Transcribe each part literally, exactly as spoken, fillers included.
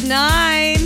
nine.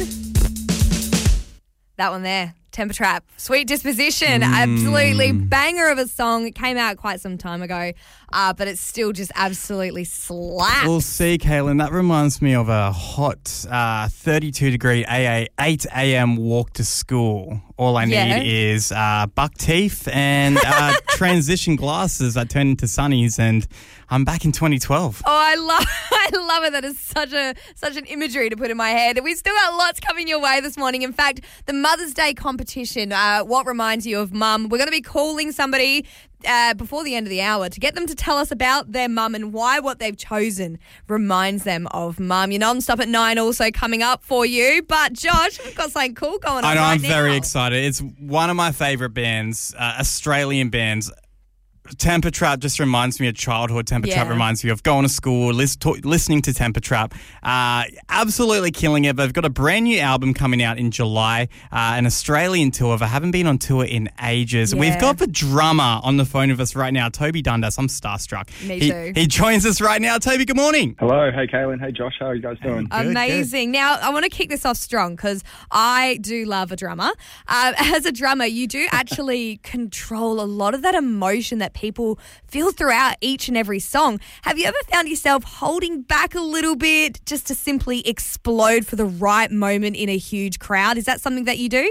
That one there. Temper Trap, Sweet Disposition, Mm. absolutely banger of a song. It came out quite some time ago, uh, but it's still just absolutely slaps. Well, see, Kaylin, that reminds me of a hot uh, thirty-two degree A A eight a.m. walk to school. All I Yeah. need is uh, buck teeth and uh, transition glasses that turn into sunnies, and I'm back in twenty twelve. Oh, I love, I love it. That is such a such an imagery to put in my head. We've still got lots coming your way this morning. In fact, the Mother's Day competition. Uh, what reminds you of Mum? We're going to be calling somebody uh, before the end of the hour to get them to tell us about their mum and why what they've chosen reminds them of Mum. Your non-stop at nine also coming up for you. But Josh, we've got something cool going on. I know, right I'm very now. excited. It's one of my favourite bands, uh, Australian bands. Temper Trap just reminds me of childhood. Temper Yeah. Trap reminds me of going to school, lis- to- listening to Temper Trap. Uh, absolutely killing it. They've got a brand new album coming out in July, uh, an Australian tour. They haven't been on tour in ages. Yeah. We've got the drummer on the phone with us right now, Toby Dundas. I'm starstruck. Me he, too. He joins us right now. Toby, good morning. Hello, hey Kaylin, hey Josh, how are you guys doing? Good, Amazing. Now, I want to kick this off strong because I do love a drummer. Uh, as a drummer, you do actually control a lot of that emotion that people feel throughout each and every song. Have you ever found yourself holding back a little bit just to simply explode for the right moment in a huge crowd? Is that something that you do?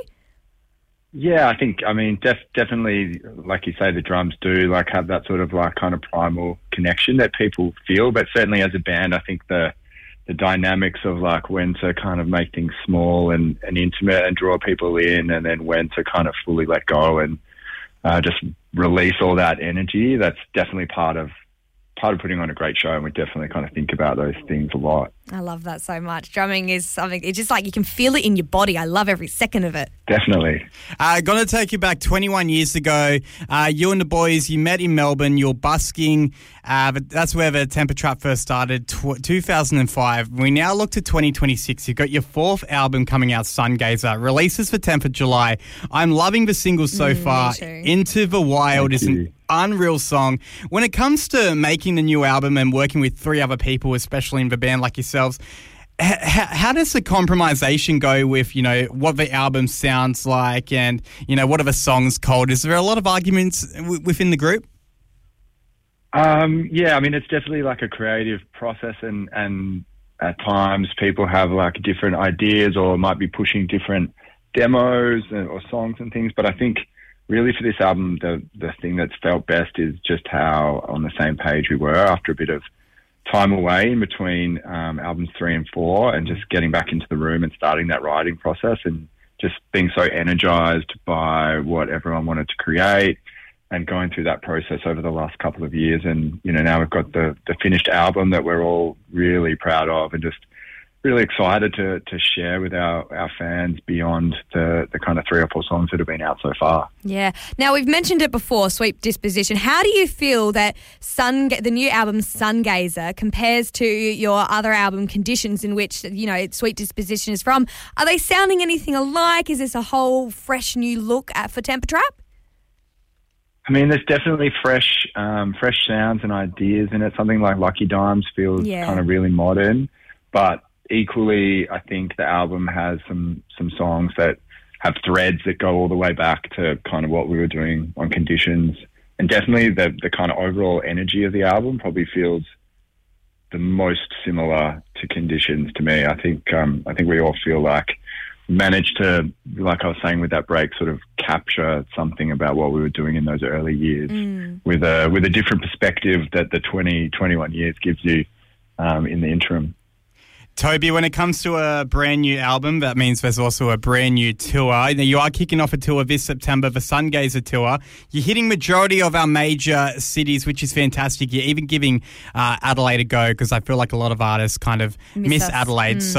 Yeah, I think, I mean, def- definitely, like you say, the drums do like have that sort of like kind of primal connection that people feel. But certainly as a band, I think the the dynamics of like when to kind of make things small and, and intimate and draw people in, and then when to kind of fully let go and uh, just release all that energy. That's definitely part of part of putting on a great show, and we definitely kind of think about those things a lot. I love that so much. Drumming is something, it's just like you can feel it in your body. I love every second of it. Definitely. Uh, going to take you back twenty-one years ago. Uh, you and the boys, you met in Melbourne. You're busking. Uh, but that's where the Temper Trap first started, tw- two thousand five. We now look to twenty twenty-six. You've got your fourth album coming out, Sungazer. Releases for Temper July. I'm loving the singles so Mm, me far. too. Into the Wild Thank is an you. unreal song. When it comes to making the new album and working with three other people, especially in the band like yourselves, h- h- how does the compromisation go with, you know, what the album sounds like and, you know, what are the songs called? Is there a lot of arguments w- within the group? Um, yeah, I mean, it's definitely like a creative process, and, and at times people have like different ideas or might be pushing different demos and, or songs and things. But I think really for this album, the, the thing that's felt best is just how on the same page we were after a bit of time away in between um, albums three and four, and just getting back into the room and starting that writing process and just being so energized by what everyone wanted to create, and going through that process over the last couple of years. And, you know, now we've got the, the finished album that we're all really proud of, and just really excited to, to share with our, our fans beyond the, the kind of three or four songs that have been out so far. Yeah. Now, we've mentioned it before, Sweet Disposition. How do you feel that Sun, the new album Sungazer compares to your other album Conditions, in which, you know, Sweet Disposition is from? Are they sounding anything alike? Is this a whole fresh new look at, for Temper Trap? I mean, there's definitely fresh, um, fresh sounds and ideas in it. Something like Lucky Dimes feels Yeah. kind of really modern, but equally, I think the album has some some songs that have threads that go all the way back to kind of what we were doing on Conditions. And definitely the the kind of overall energy of the album probably feels the most similar to Conditions to me. I think um, I think we all feel like we managed to, like I was saying with that break, sort of capture something about what we were doing in those early years Mm. with a with a different perspective that the twenty, twenty-one years gives you um, in the interim. Toby, when it comes to a brand new album, that means there's also a brand new tour. Now, you are kicking off a tour this September, the Sungazer tour. You're hitting majority of our major cities, which is fantastic. You're even giving uh, Adelaide a go, because I feel like a lot of artists kind of Miss miss us. Adelaide. Mm. So